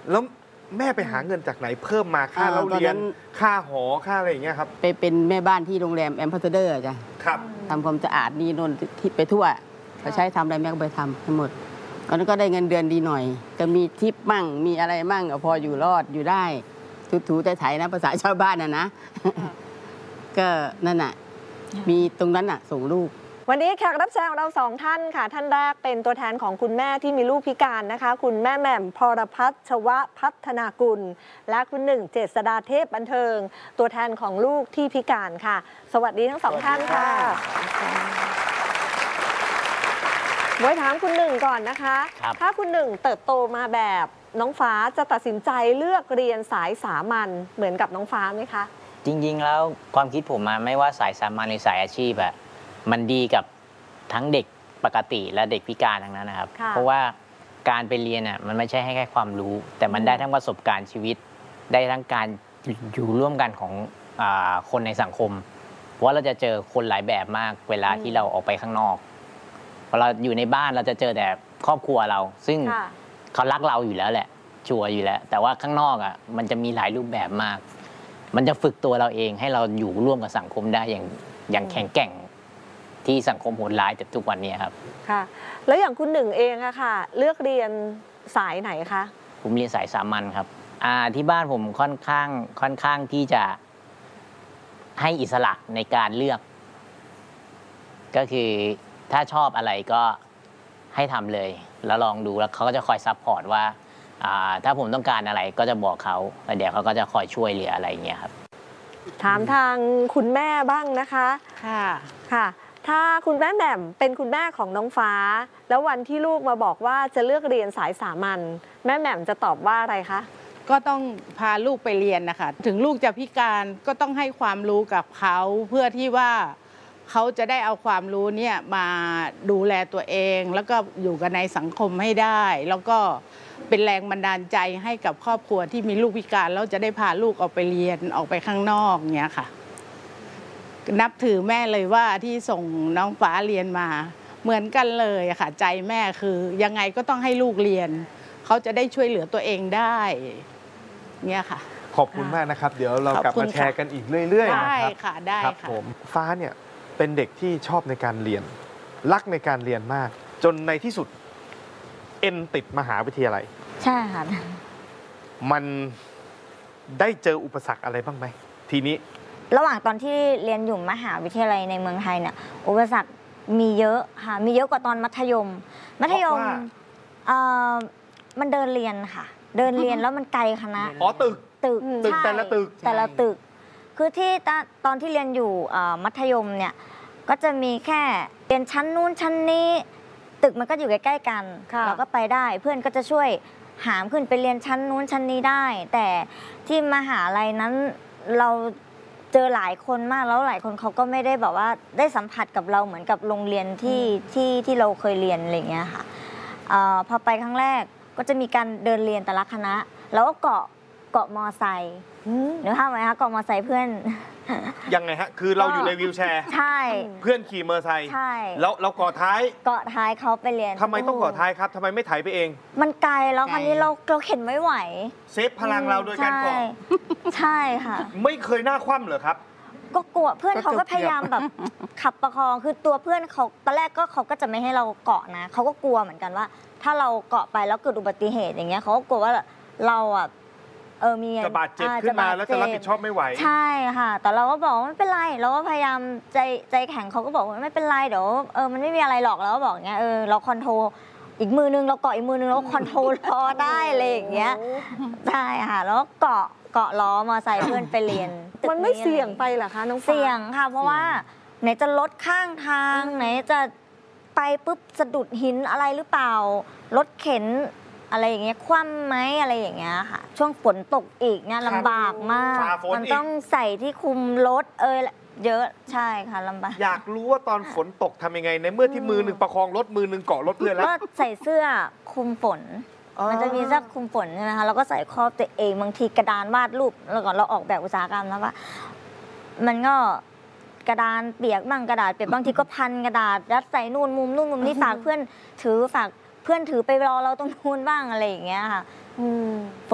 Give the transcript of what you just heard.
แล้วแม่ไปหาเงินจากไหนเพิ่มมาค่าเล่าเรียนค่าหอค่าอะไรอย่างเงี้ยครับไปเป็นแม่บ้านที่โรงแรมแอมบาสเดอร์จ้ะครับทำความสะอาดนี่นนที่ไปทั่วเขาใช้ทำอะไรแม่ก็ไปทำทั้งหมดตอนนั้นก็ได้เงินเดือนดีหน่อยก็มีทิปมั่งมีอะไรมั่งพออยู่รอดอยู่ได้ถูๆไถๆนะภาษาชาวบ้านนะก็นั่นน่ะมีตรงนั้นน่ะส่งลูกวันนี้แขกรับเชิญของเรา2 ท่านค่ะท่านแรกเป็นตัวแทนของคุณแม่ที่มีลูกพิการนะคะคุณแม่แหม่มพรพัฒน์ชวพัฒนากุลและคุณหนึ่งเจษฎาเทพบันเทิงตัวแทนของลูกที่พิการค่ะ สวัสดีทั้ง2 ท่านค่ะไว้ถามคุณหนึ่งก่อนนะคะถ้าคุณหนึ่งเติบโตมาแบบน้องฟ้าจะตัดสินใจเลือกเรียนสายสามัญเหมือนกับน้องฟ้าไหมคะจริงๆแล้วความคิดผมไม่ว่าสายสามัญหรือสายอาชีพมันดีกับทั้งเด็กปกติและเด็กพิการทั้งนั้นนะครับเพราะว่าการไปเรียนมันไม่ใช่ให้แค่ความรู้แต่มันได้ทั้งประสบการณ์ชีวิตได้ทั้งการอยู่ร่วมกันของคนในสังคมเพราะว่าเราจะเจอคนหลายแบบมากเวลาที่เราออกไปข้างนอกพอเราอยู่ในบ้านเราจะเจอแต่ครอบครัวเราซึ่งเขารักเราอยู่แล้วแหละชัวร์อยู่แล้วแต่ว่าข้างนอกมันจะมีหลายรูปแบบมากมันจะฝึกตัวเราเองให้เราอยู่ร่วมกับสังคมได้อย่างแข็งแกร่งที่สังคมโหดร้ายแต่ทุกวันนี้ครับค่ะแล้วอย่างคุณหนึ่งเองอะค่ะเลือกเรียนสายไหนคะผมเรียนสายสามัญครับที่บ้านผมค่อนข้างที่จะให้อิสระในการเลือก ก็คือถ้าชอบอะไรก็ให้ทำเลยแล้วลองดูแล้วเขาก็จะคอยซัพพอร์ตว่าถ้าผมต้องการอะไรก็จะบอกเขาแล้วเดี๋ยวเขาก็จะคอยช่วยเหลืออะไรอย่างเงี้ยครับถามทางคุณแม่บ้างนะคะค่ะถ้าคุณแม่แหม่มเป็นคุณแม่ของน้องฟ้าแล้ววันที่ลูกมาบอกว่าจะเลือกเรียนสายสามัญแม่แหม่มจะตอบว่าอะไรคะก็ต้องพาลูกไปเรียนนะคะถึงลูกจะพิการก็ต้องให้ความรู้กับเขาเพื่อที่ว่าเขาจะได้เอาความรู้เนี่ยมาดูแลตัวเองแล้วก็อยู่กันในสังคมให้ได้แล้วก็เป็นแรงบันดาลใจให้กับครอบครัวที่มีลูกพิการแล้วจะได้พาลูกออกไปเรียนออกไปข้างนอกเงี้ยค่ะนับถือแม่เลยว่าที่ส่งน้องฟ้าเรียนมาเหมือนกันเลยค่ะใจแม่คือยังไงก็ต้องให้ลูกเรียนเขาจะได้ช่วยเหลือตัวเองได้เนี่ยค่ะขอบคุณมากนะครับเดี๋ยวเรากลับมาแชร์กันอีกเรื่อยๆนะครับได้ค่ะได้ค่ะผมฟ้าเนี่ยเป็นเด็กที่ชอบในการเรียนรักในการเรียนมากจนในที่สุดติดมหาวิทยาลัยใช่ค่ะมันได้เจออุปสรรคอะไรบ้างไหมทีนี้ระหว่างตอนที่เรียนอยู่มหาวิทยาลัยในเมืองไทยเนี่ยอุปสรรคมีเยอะค่ะมีเยอะกว่าตอนมัธยมมันเดินเรียนค่ะเดินเรียนแล้วมันไกลคณะตึกแต่ละตึกคือที่ตอนที่เรียนอยู่มัธยมเนี่ยก็จะมีแค่เรียนชั้นนู้นชั้นนี้ตึกมันก็อยู่ใกล้ๆกันเราก็ไปได้เพื่อนก็จะช่วยหามขึ้นไปเรียนชั้นนู้นชั้นนี้ได้แต่ที่มหาลัยนั้นเราเจอหลายคนมากแล้วหลายคนเขาก็ไม่ได้แบบว่าได้สัมผัสกับเราเหมือนกับโรงเรียนที่เราเคยเรียนอะไรอย่างเงี้ยค่ะพอไปครั้งแรกก็จะมีการเดินเรียนแต่ละคณะแล้วก็เกาะมอไซค์หรือภาพไหมคะเกาะมอไซค์เพื่อนยังไงฮะคือเราอยู่ในวีลแชร์ใช่เพื่อนขี่มอเตอร์ไซค์ใช่แล้วเราเกาะท้ายเขาไปเรียนทำไมต้องเกาะท้ายครับทำไมไม่ไถไปเองมันไกลแล้วคราวนี้เราเข็นไม่ไหวเซฟพลังเราโดยการเกาะใช่ค่ะไม่เคยหน้าคว่ำเหรอครับก็กลัวเพื่อนเขาก็พยายามแบบขับประคองคือตัวเพื่อนเขาตอนแรกก็เขาก็จะไม่ให้เราเกาะนะเขาก็กลัวเหมือนกันว่าถ้าเราเกาะไปแล้วเกิดอุบัติเหตุอย่างเงี้ยเขาก็กลัวว่าเรามีจะบาดเจ็บขึ้นมาแล้วจะรับผิดชอบไม่ไหวใช่ค่ะแต่เราก็บอกไม่เป็นไรเราก็พยายามใจแข็งเขาก็บอกว่าไม่เป็นไรเดี๋ยวมันไม่มีอะไรหรอกแล้วก็บอกเงี้ยเราคอนโทรลอีกมือนึงเราเกาะอีกมือนึงเราคอนโทรลล้อได้เลยอย่างเงี้ยใช่ค่ะแล้วเกาะล้อมอไซค์เพื่อนไปเรียนมันไม่เสี่ยงไปเหรอคะน้องฟ้าเสี่ยงค่ะเพราะว่าไหนจะรถข้างทางไหนจะไปปุ๊บสะดุดหินอะไรหรือเปล่ารถเข็นอะไรอย่างเงี้ยคว่ำไหมอะไรอย่างเงี้ยค่ะช่วงฝนตกอีกเนี่ยลำบากมากมันต้องใส่ที่คุมรถเยอะใช่ค่ะลำบากอยากรู้ว่าตอนฝนตกทำยังไงในเมื่อที่มือหนึ่งประคองรถมือหนึ่งเกาะรถเพื่อนแล้วก็ใส่เสื้อคุมฝนมันจะมีเสื้อคุมฝนใช่ไหมคะเราก็ใส่ครอบตัวเองบางทีกระดานวาดรูปแล้วก่อนเราออกแบบอุตสาหกรรมแล้วว่ามันก็กระดานเปียกบ้างกระดาษเปียกบางทีก็พันกระดาษยัดใส่นู่นมุมนี่ฝากเพื่อนถือไปรอเราตรงนู้นบ้างอะไรอย่างเงี้ยค่ะ